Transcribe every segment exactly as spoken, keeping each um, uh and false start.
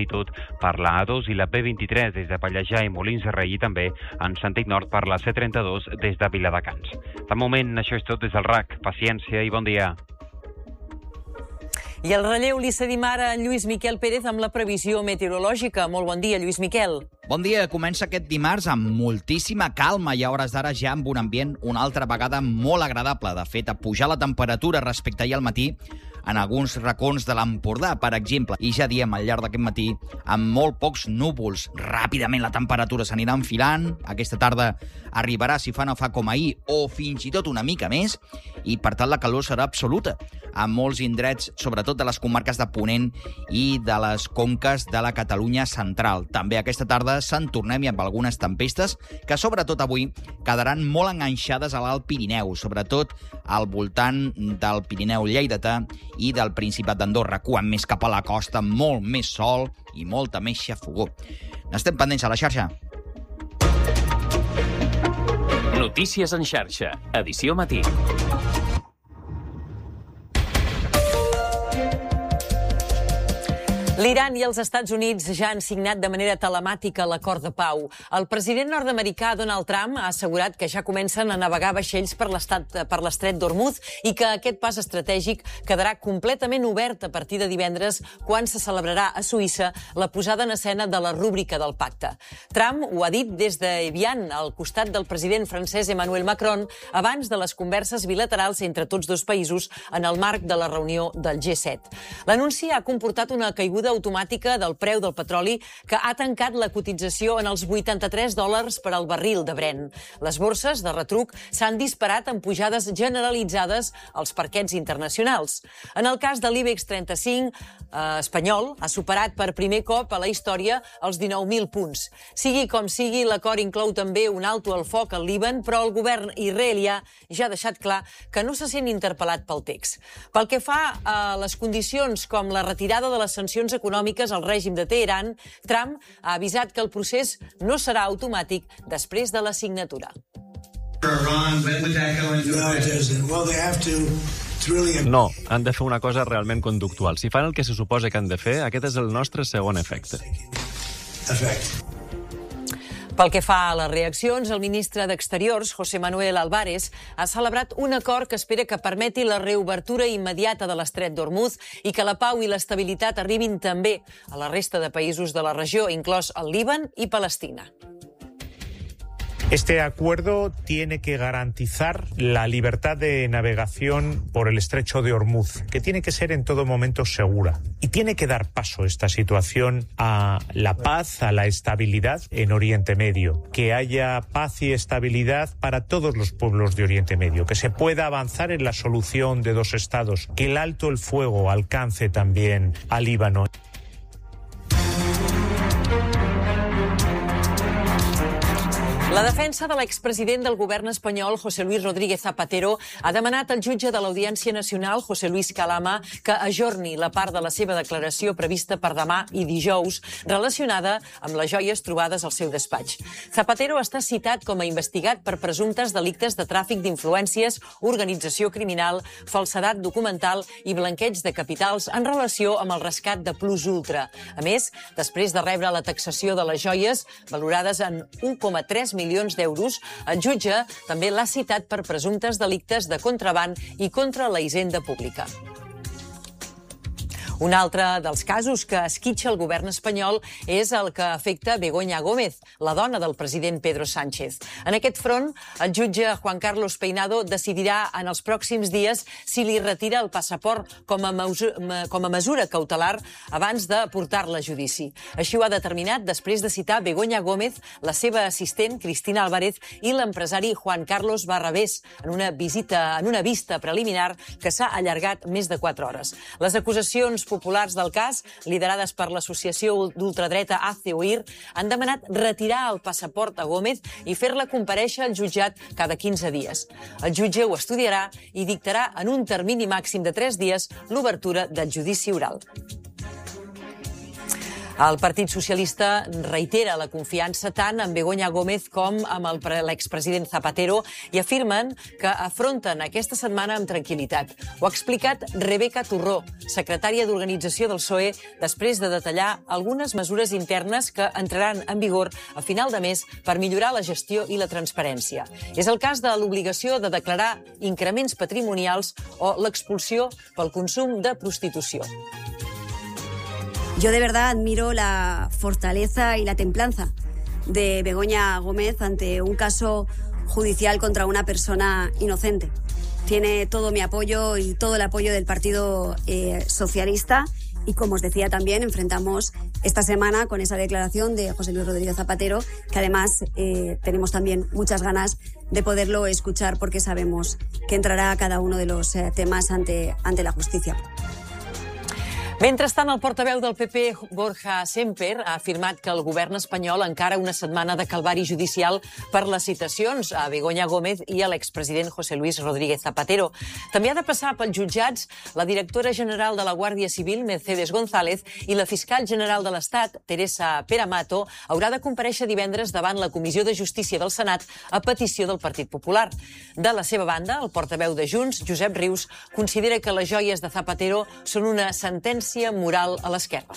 per la A dos i la B vint-i-tres des de Pallejà i Molins de Rei i també en sentit nord per la C trenta-dos des de Viladecans. De moment, això és tot des del R A C. Paciència i bon dia. I el relleu li cedim ara a en Lluís Miquel Pérez amb la previsió meteorològica. Molt bon dia, Lluís Miquel. Bon dia. Comença aquest dimarts amb moltíssima calma i a hores d'ara ja amb un ambient una altra vegada molt agradable. De fet, a pujar la temperatura respecte ahir al matí en alguns racons de l'Empordà, per exemple. I ja diem al llarg d'aquest matí, amb molt pocs núvols. Ràpidament la temperatura s'anirà enfilant. Aquesta tarda arribarà, si fa no fa com ahir, o fins i tot una mica més. I, per tant, la calor serà absoluta a molts indrets, sobretot de les comarques de Ponent i de les conques de la Catalunya central. També aquesta tarda se'n tornem i amb algunes tempestes que, sobretot avui, quedaran molt enganxades a l'Alt Pirineu, sobretot al voltant del Pirineu lleidatà i del Principat d'Andorra, quan més cap a la costa, molt més sol i molta més xafogor. N'estem pendents a la xarxa. Notícies en xarxa, edició matí. L'Iran i els Estats Units ja han signat de manera telemàtica l'acord de pau. El president nord-americà Donald Trump ha assegurat que ja comencen a navegar vaixells per l'estat per l'estret d'Hormuz i que aquest pas estratègic quedarà completament obert a partir de divendres, quan se celebrarà a Suïssa la posada en escena de la rúbrica del pacte. Trump ho ha dit des d'Evian, al costat del president francès Emmanuel Macron, abans de les converses bilaterals entre tots dos països en el marc de la reunió del G set. L'anunci ha comportat una caiguda automàtica del preu del petroli, que ha tancat la cotització en els vuitanta-tres dòlars per al barril de Brent. Les borses de retruc s'han disparat amb pujades generalitzades als parquets internacionals. En el cas de l'IBEX trenta-cinc eh, espanyol, ha superat per primer cop a la història els dinou mil punts. Sigui com sigui, l'acord inclou també un alto al foc al Líban, però el govern israelià ja ha deixat clar que no se sent interpel·lat pel text. Pel que fa a les condicions com la retirada de les sancions econòmiques al règim de Teheran, Trump ha avisat que el procés no serà automàtic després de la signatura. No, han de fer una cosa realment conductual. Si fan el que se suposa que han de fer, aquest és el nostre segon efecte. Pel que fa a les reaccions, el ministre d'Exteriors, José Manuel Álvarez, ha celebrat un acord que espera que permeti la reobertura immediata de l'estret d'Hormuz i que la pau i l'estabilitat arribin també a la resta de països de la regió, inclòs el Líban i Palestina. Este acuerdo tiene que garantizar la libertad de navegación por el estrecho de Hormuz, que tiene que ser en todo momento segura. Y tiene que dar paso esta situación a la paz, a la estabilidad en Oriente Medio. Que haya paz y estabilidad para todos los pueblos de Oriente Medio. Que se pueda avanzar en la solución de dos estados. Que el alto el fuego alcance también al Líbano. La defensa de l'expresident del govern espanyol, José Luis Rodríguez Zapatero, ha demanat al jutge de l'Audiència Nacional, José Luis Calama, que ajorni la part de la seva declaració prevista per demà i dijous relacionada amb les joies trobades al seu despatx. Zapatero està citat com a investigat per presumptes delictes de tràfic d'influències, organització criminal, falsedat documental i blanqueig de capitals en relació amb el rescat de Plus Ultra. A més, després de rebre la taxació de les joies, valorades en un coma tres milions d'euros, el jutge també l'ha citat per presumptes delictes de contraban i contra la hisenda pública. Un altre dels casos que esquitxa el govern espanyol és el que afecta Begoña Gómez, la dona del president Pedro Sánchez. En aquest front, el jutge Juan Carlos Peinado decidirà en els pròxims dies si li retira el passaport com a, com a mesura cautelar abans de portar-la a judici. Així ho ha determinat després de citar Begoña Gómez, la seva assistent Cristina Álvarez i l'empresari Juan Carlos Barrabés en una visita en una vista preliminar que s'ha allargat més de quatre hores. Les acusacions populars del cas, liderades per l'associació d'ultradreta Hazte Oír, han demanat retirar el passaport a Gómez i fer-la comparèixer al jutjat cada quinze dies. El jutge ho estudiarà i dictarà en un termini màxim de tres dies l'obertura del judici oral. El Partit Socialista reitera la confiança tant en Begoña Gómez com amb l'expresident Zapatero i afirmen que afronten aquesta setmana amb tranquil·litat. Ho ha explicat Rebeca Turró, secretària d'Organització del P S O E, després de detallar algunes mesures internes que entraran en vigor a final de mes per millorar la gestió i la transparència. És el cas de l'obligació de declarar increments patrimonials o l'expulsió pel consum de prostitució. Yo de verdad admiro la fortaleza y la templanza de Begoña Gómez ante un caso judicial contra una persona inocente. Tiene todo mi apoyo y todo el apoyo del Partido eh, Socialista y, como os decía, también enfrentamos esta semana con esa declaración de José Luis Rodríguez Zapatero, que además eh, tenemos también muchas ganas de poderlo escuchar porque sabemos que entrará cada uno de los eh, temas ante, ante la justicia. Mentrestant, el portaveu del P P, Borja Semper, ha afirmat que el govern espanyol encara una setmana de calvari judicial per les citacions a Begoña Gómez i a l'expresident José Luis Rodríguez Zapatero. També ha de passar pels jutjats la directora general de la Guàrdia Civil, Mercedes González, i la fiscal general de l'Estat, Teresa Peramato, haurà de comparèixer divendres davant la Comissió de Justícia del Senat a petició del Partit Popular. De la seva banda, el portaveu de Junts, Josep Rius, considera que les joies de Zapatero són una sentència moral a l'esquerra.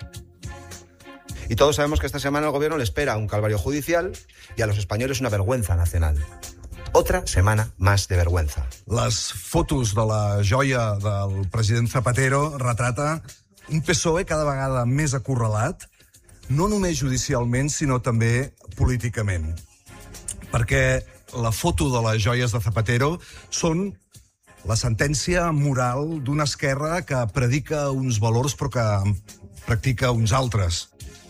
Y todos sabemos que esta semana al gobierno le espera un calvario judicial y a los españoles una vergüenza nacional. Otra semana más de vergüenza. Les fotos de la joia del president Zapatero retrata un P S O E cada vegada més acorralat, no només judicialment, sinó també políticament. Perquè la foto de les joies de Zapatero són la sentència moral d'una esquerra que predica uns valors però que practica uns altres.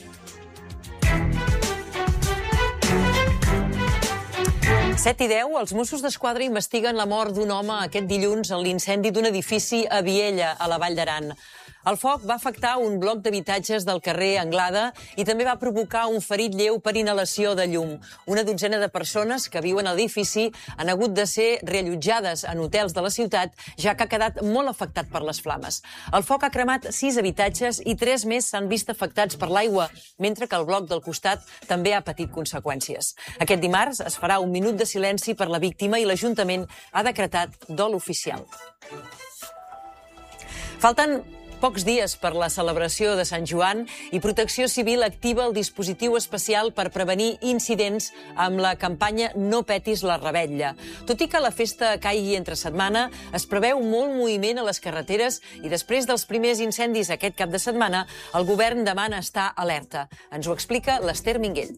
set i deu, els Mossos d'Esquadra investiguen la mort d'un home aquest dilluns en l'incendi d'un edifici a Viella, a la Vall d'Aran. El foc va afectar un bloc d'habitatges del carrer Anglada i també va provocar un ferit lleu per inhalació de llum. Una dotzena de persones que viuen a l'edifici han hagut de ser reallotjades en hotels de la ciutat, ja que ha quedat molt afectat per les flames. El foc ha cremat sis habitatges i tres més s'han vist afectats per l'aigua, mentre que el bloc del costat també ha patit conseqüències. Aquest dimarts es farà un minut de silenci per la víctima i l'Ajuntament ha decretat dol oficial. Falten pocs dies per la celebració de Sant Joan i Protecció Civil activa el dispositiu especial per prevenir incidents amb la campanya No petis la revetlla. Tot i que la festa caigui entre setmana, es preveu molt moviment a les carreteres i després dels primers incendis aquest cap de setmana, el govern demana estar alerta. Ens ho explica l'Ester Minguell.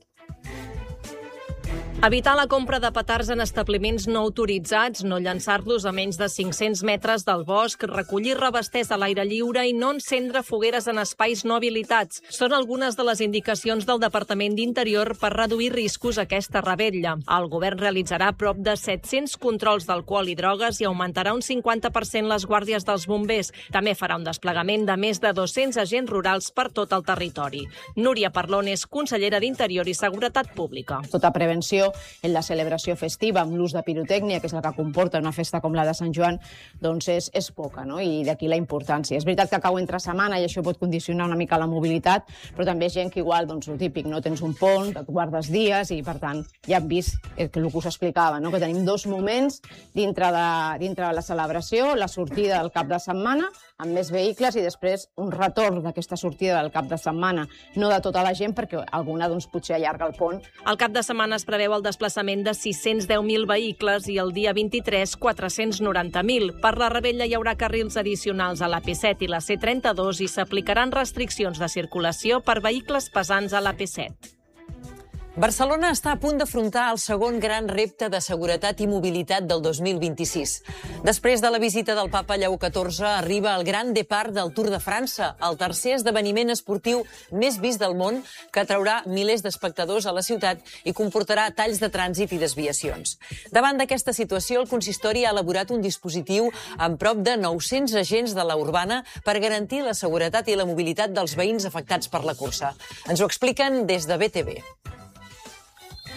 Evitar la compra de petards en establiments no autoritzats, no llançar-los a menys de cinc-cents metres del bosc, recollir revesters a l'aire lliure i no encendre fogueres en espais no habilitats. Són algunes de les indicacions del Departament d'Interior per reduir riscos a aquesta revetlla. El govern realitzarà prop de set-cents controls d'alcohol i drogues i augmentarà un cinquanta per cent les guàrdies dels bombers. També farà un desplegament de més de dos-cents agents rurals per tot el territori. Núria Parlon és consellera d'Interior i Seguretat Pública. Tota prevenció en la celebració festiva amb l'ús de pirotècnia, que és el que comporta una festa com la de Sant Joan, doncs és, és poca, no? I d'aquí la importància. És veritat que cau entre setmana i això pot condicionar una mica la mobilitat, però també gent que igual, doncs, el típic, no tens un pont, et guardes dies i, per tant, ja hem vist el que us explicava, no? Que tenim dos moments dintre de, dintre de la celebració, la sortida del cap de setmana, amb més vehicles, i després un retorn d'aquesta sortida del cap de setmana, no de tota la gent, perquè alguna, doncs, potser allarga el pont. El cap de setmana es preveu el desplaçament de sis-cents deu mil vehicles i el dia vint-i-tres, quatre-cents noranta mil. Per la revetlla hi haurà carrils addicionals a l'A P set i la C trenta-dos i s'aplicaran restriccions de circulació per vehicles pesants a l'A P set. Barcelona està a punt d'afrontar el segon gran repte de seguretat i mobilitat del dos mil vint-i-sis. Després de la visita del papa Lleó catorze, arriba el Gran Départ del Tour de França, el tercer esdeveniment esportiu més vist del món, que atraurà milers d'espectadors a la ciutat i comportarà talls de trànsit i desviacions. Davant d'aquesta situació, el consistori ha elaborat un dispositiu amb prop de nou-cents agents de la urbana per garantir la seguretat i la mobilitat dels veïns afectats per la cursa. Ens ho expliquen des de B T V.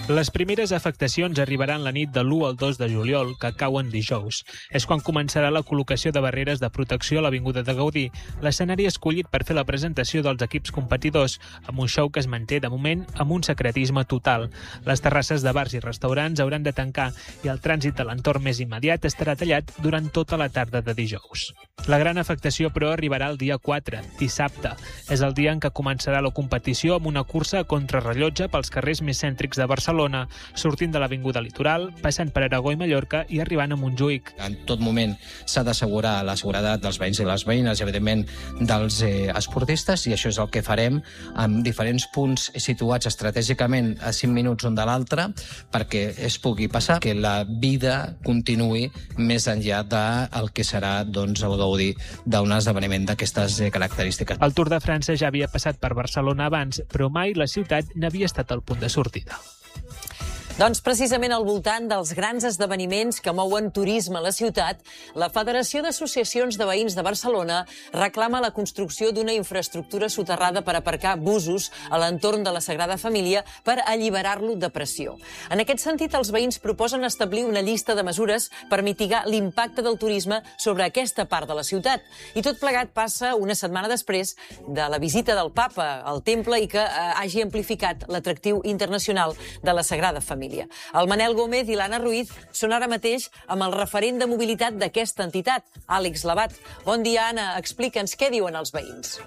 Les primeres afectacions arribaran la nit de l'u al dos de juliol, que cauen dijous. És quan començarà la col·locació de barreres de protecció a l'Avinguda de Gaudí, l'escenari escollit per fer la presentació dels equips competidors, amb un show que es manté, de moment, amb un secretisme total. Les terrasses de bars i restaurants hauran de tancar i el trànsit de l'entorn més immediat estarà tallat durant tota la tarda de dijous. La gran afectació, però, arribarà el dia quatre, dissabte. És el dia en què començarà la competició amb una cursa a contrarrellotge pels carrers més cèntrics de Barcelona, sortint de l'Avinguda Litoral, passant per Aragó i Mallorca i arribant a Montjuïc. En tot moment s'ha d'assegurar la seguretat dels veïns i les veïnes i, evidentment, dels eh, esportistes, i això és el que farem amb diferents punts situats estratègicament a cinc minuts un de l'altre perquè es pugui passar, que la vida continuï més enllà del que serà doncs, el gaudi d'un esdeveniment d'aquestes eh, característiques. El Tour de França ja havia passat per Barcelona abans, però mai la ciutat n'havia estat el punt de sortida. Doncs precisament al voltant dels grans esdeveniments que mouen turisme a la ciutat, la Federació d'Associacions de Veïns de Barcelona reclama la construcció d'una infraestructura soterrada per aparcar busos a l'entorn de la Sagrada Família per alliberar-lo de pressió. En aquest sentit, els veïns proposen establir una llista de mesures per mitigar l'impacte del turisme sobre aquesta part de la ciutat. I tot plegat passa una setmana després de la visita del papa al temple i que eh, hagi amplificat l'atractiu internacional de la Sagrada Família. El Manel Gómez i l'Anna Ruiz són ara mateix amb el referent de mobilitat d'aquesta entitat, Àlex Labat. Bon dia, Anna. Explica'ns què diuen els veïns.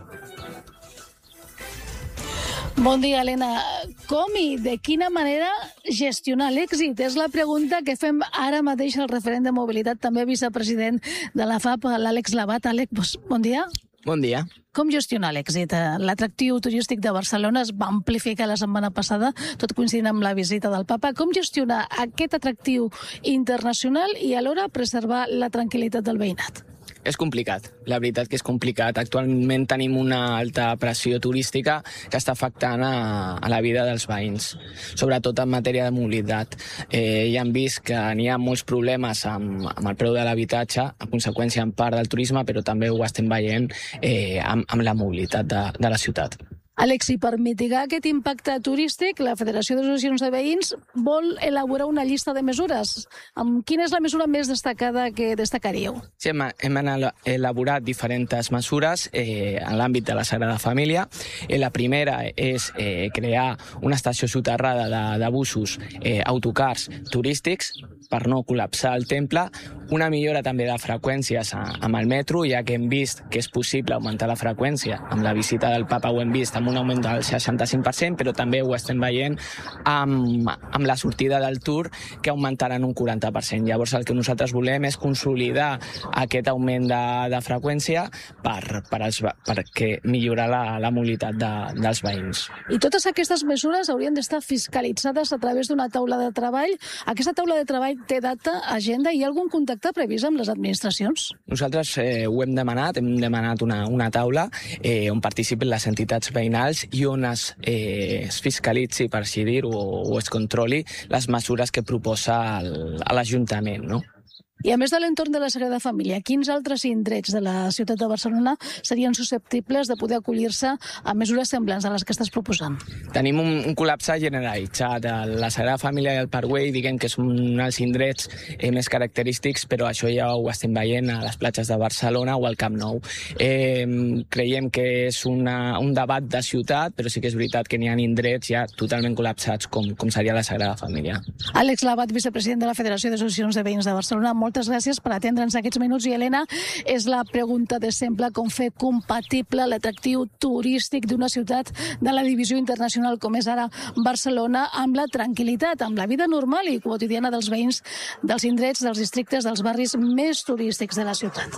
Bon dia, Helena. Com i de quina manera gestionar l'èxit? És la pregunta que fem ara mateix al referent de mobilitat, també vicepresident de la F A P, l'Àlex Labat. Àlex, bon dia. Bon dia. Com gestionar l'èxit? L'atractiu turístic de Barcelona es va amplificar la setmana passada, tot coincidint amb la visita del papa. Com gestionar aquest atractiu internacional i alhora preservar la tranquil·litat del veïnat? És complicat, la veritat que és complicat. Actualment tenim una alta pressió turística que està afectant a, a la vida dels veïns, sobretot en matèria de mobilitat. Eh, ja hem vist que n'hi ha molts problemes amb, amb el preu de l'habitatge, a conseqüència en part del turisme, però també ho estem veient eh, amb, amb la mobilitat de, de la ciutat. Àlex, i per mitigar aquest impacte turístic, la Federació d'Associacions de Veïns vol elaborar una llista de mesures. Quina és la mesura més destacada que destacaríeu? Sí, hem, hem elaborat diferents mesures eh, en l'àmbit de la Sagrada Família. Eh, la primera és eh, crear una estació soterrada de, de busos, eh, autocars turístics, per no col·lapsar el temple. Una millora també de freqüències a, amb el metro, ja que hem vist que és possible augmentar la freqüència. Amb la visita del papa ho hem vist amb un augment del seixanta-cinc per cent, però també ho estem veient amb, amb la sortida del Tour, que augmentaran un quaranta per cent. Llavors el que nosaltres volem és consolidar aquest augment de, de freqüència per, per, els, perquè millorar la, la mobilitat de, dels veïns. I totes aquestes mesures haurien d'estar fiscalitzades a través d'una taula de treball. Aquesta taula de treball té data, agenda, i hi ha algun contacte previst amb les administracions? Nosaltres eh, ho hem demanat, hem demanat una, una taula eh, on participen les entitats veïnals i on es, eh, es fiscalitzi, per així dir, o, o es controli les mesures que proposa l'Ajuntament, no? I a més de l'entorn de la Sagrada Família, quins altres indrets de la ciutat de Barcelona serien susceptibles de poder acollir-se a mesures semblants a les que estàs proposant? Tenim un, un col·lapse generalitzat. La Sagrada Família i el Parkway, diguem que són els indrets eh, més característics, però això ja ho estem veient a les platges de Barcelona o al Camp Nou. Eh, creiem que és una, un debat de ciutat, però sí que és veritat que n'hi ha indrets ja totalment col·lapsats, com, com seria la Sagrada Família. Àlex Labat, vicepresident de la Federació d'Associacions de Veïns de Barcelona, moltes gràcies per atendre'ns aquests minuts. I, Helena, és la pregunta de sempre, com fer compatible l'atractiu turístic d'una ciutat de la divisió internacional com és ara Barcelona amb la tranquil·litat, amb la vida normal i quotidiana dels veïns dels indrets, dels districtes, dels barris més turístics de la ciutat.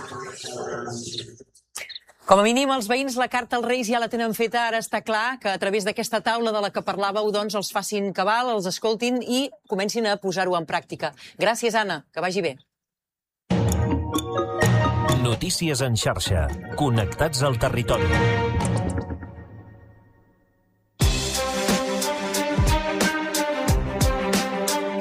Com a mínim, els veïns la carta als Reis ja la tenen feta. Ara està clar que a través d'aquesta taula de la que parlàveu, doncs, els facin cabal, els escoltin i comencin a posar-ho en pràctica. Gràcies, Anna. Que vagi bé. Notícies en xarxa. Connectats al territori.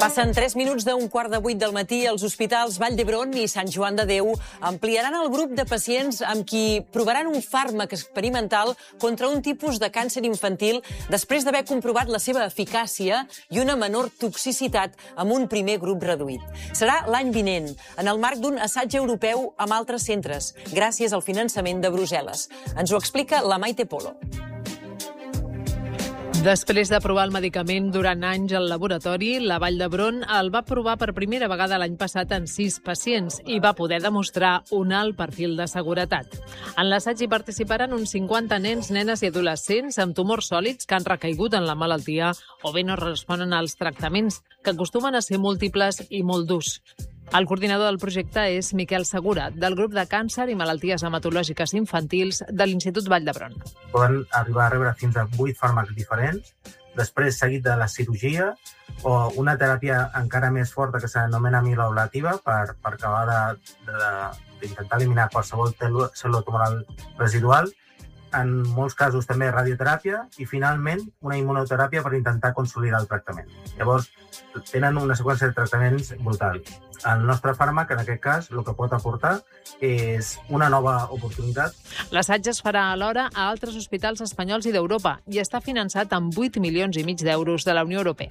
Passen tres minuts d'un quart de vuit del matí. Els hospitals Vall d'Hebron i Sant Joan de Déu ampliaran el grup de pacients amb qui provaran un fàrmac experimental contra un tipus de càncer infantil després d'haver comprovat la seva eficàcia i una menor toxicitat amb un primer grup reduït. Serà l'any vinent, en el marc d'un assaig europeu amb altres centres, gràcies al finançament de Brussel·les. Ens ho explica la Maite Polo. Després de provar el medicament durant anys al laboratori, la Vall d'Hebron el va provar per primera vegada l'any passat en sis pacients i va poder demostrar un alt perfil de seguretat. En l'assaig hi participaran uns cinquanta nens, nenes i adolescents amb tumors sòlids que han recaigut en la malaltia o bé no responen als tractaments, que acostumen a ser múltiples i molt durs. El coordinador del projecte és Miquel Segura, del grup de càncer i malalties hematològiques infantils de l'Institut Vall d'Hebron. Poden arribar a rebre fins a vuit fàrmacs diferents, després seguit de la cirurgia o una teràpia encara més forta que s'anomena amiloablativa per, per acabar d'intentar eliminar qualsevol cèl·lula tumoral residual. En molts casos també radioteràpia i, finalment, una immunoteràpia per intentar consolidar el tractament. Llavors, tenen una seqüència de tractaments brutal. El nostre fàrmac, en aquest cas, el que pot aportar és una nova oportunitat. L'assaig es farà alhora a altres hospitals espanyols i d'Europa i està finançat amb vuit milions i mig d'euros de la Unió Europea.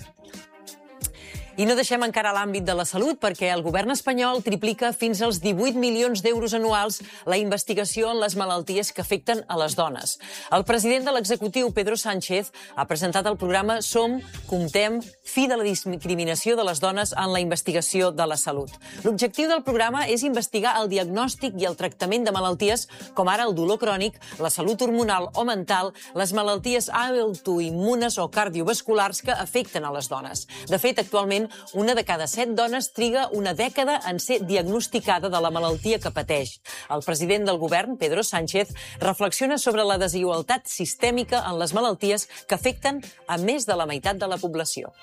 I no deixem encara l'àmbit de la salut, perquè el govern espanyol triplica fins als divuit milions d'euros anuals la investigació en les malalties que afecten a les dones. El president de l'executiu, Pedro Sánchez, ha presentat el programa Som, Comptem, Fi de la discriminació de les dones en la investigació de la salut. L'objectiu del programa és investigar el diagnòstic i el tractament de malalties com ara el dolor crònic, la salut hormonal o mental, les malalties autoimmunes o cardiovasculars que afecten a les dones. De fet, actualment, una de cada set dones triga una dècada en ser diagnosticada de la malaltia que pateix. El president del govern, Pedro Sánchez, reflexiona sobre la desigualtat sistèmica en les malalties que afecten a més de la meitat de la població.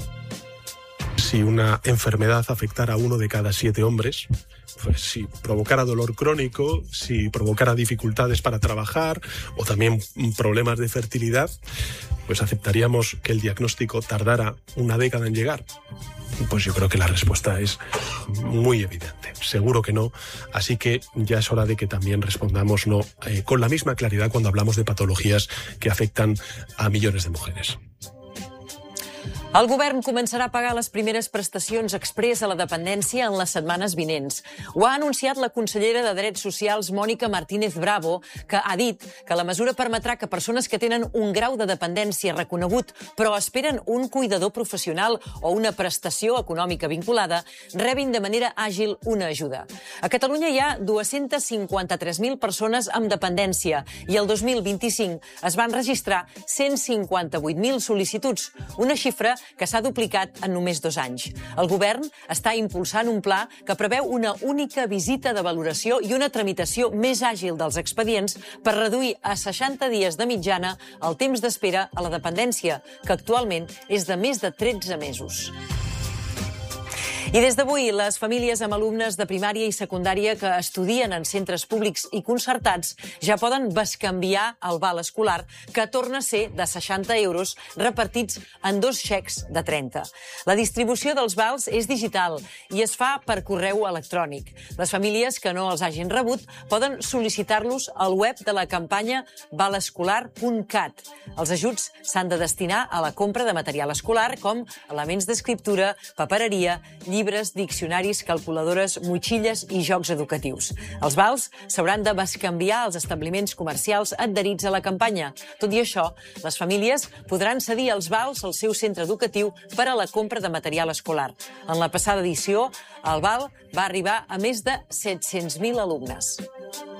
Si una enfermedad afectara a uno de cada siete hombres, pues si provocara dolor crónico, si provocara dificultades para trabajar o también problemas de fertilidad, pues aceptaríamos que el diagnóstico tardara una década en llegar. Pues yo creo que la respuesta es muy evidente. Seguro que no. Así que ya es hora de que también respondamos no eh, con la misma claridad cuando hablamos de patologías que afectan a millones de mujeres. El govern començarà a pagar les primeres prestacions exprés a la dependència en les setmanes vinents. Ho ha anunciat la consellera de Drets Socials, Mònica Martínez Bravo, que ha dit que la mesura permetrà que persones que tenen un grau de dependència reconegut però esperen un cuidador professional o una prestació econòmica vinculada rebin de manera àgil una ajuda. A Catalunya hi ha dues-centes cinquanta-tres mil persones amb dependència i el dos mil vint-i-cinc es van registrar cent cinquanta-vuit mil sol·licituds, una xifra que s'ha duplicat en només dos anys. El govern està impulsant un pla que preveu una única visita de valoració i una tramitació més àgil dels expedients per reduir a seixanta dies de mitjana el temps d'espera a la dependència, que actualment és de més de tretze mesos. I des d'avui, les famílies amb alumnes de primària i secundària que estudien en centres públics i concertats ja poden bescanviar el val escolar, que torna a ser de seixanta euros repartits en dos xecs de trenta. La distribució dels vals és digital i es fa per correu electrònic. Les famílies que no els hagin rebut poden sol·licitar-los al web de la campanya valescolar punt cat. Els ajuts s'han de destinar a la compra de material escolar com elements d'escriptura, papereria, llibres, diccionaris, calculadores, motxilles i jocs educatius. Els vals s'hauran de bescanviar als establiments comercials adherits a la campanya. Tot i això, les famílies podran cedir els vals al seu centre educatiu per a la compra de material escolar. En la passada edició, el val va arribar a més de set-cents mil alumnes.